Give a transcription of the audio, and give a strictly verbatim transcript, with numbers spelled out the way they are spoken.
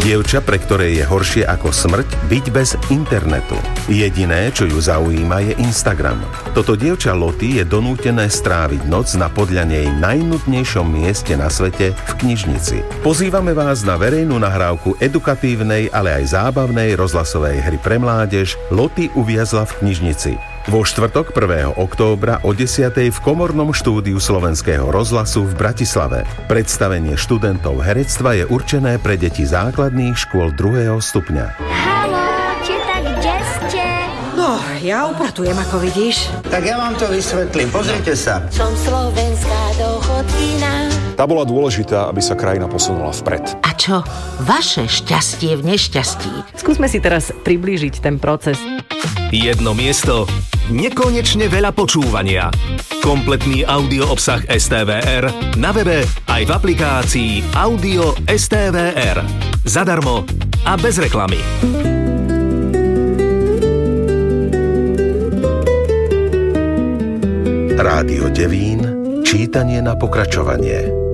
Dievča, pre ktoré je horšie ako smrť byť bez internetu. Jediné, čo ju zaujíma, je Instagram. Toto dievča Lottie je donútené stráviť noc na podľa nej najnudnejšom mieste na svete v knižnici. Pozývame vás na verejnú nahrávku edukatívnej, ale aj zábavnej rozhlasovej hry pre mládež Lottie uviazla v knižnici. Vo štvrtok prvého októbra o desiatej v komornom štúdiu Slovenského rozhlasu v Bratislave. Predstavenie študentov herectva je určené pre deti základných škôl druhého stupňa. Haló, teta, kde ste? No, ja upratujem, ako vidíš. Tak ja vám to vysvetlím, pozrite sa. Som slovenská dochodkyna. Tá bola dôležitá, aby sa krajina posunula vpred. A čo? Vaše šťastie v nešťastí. Skúsme si teraz priblížiť ten proces. Jedno miesto, nekonečne veľa počúvania. Kompletný audio obsah es té vé er na webe aj v aplikácii Audio es té vé er. Zadarmo a bez reklamy. Rádio Devín, čítanie na pokračovanie.